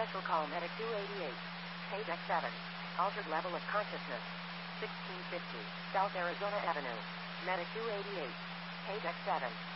Special call Medic 288. Page X7. Altered level of consciousness. 1650. South Arizona Avenue. Medic 288. Page X7.